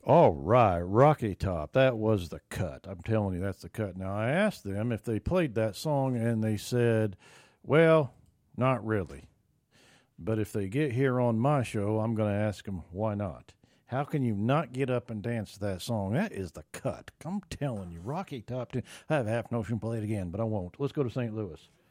All right, Rocky Top. That was the cut. I'm telling you, that's the cut. Now, I asked them if they played that song, and they said, well, not really. But if they get here on my show, I'm going to ask them why not. How can you not get up and dance to that song? That is the cut. I'm telling you, Rocky Top. I have half notion play it again, but I won't. Let's go to St. Louis.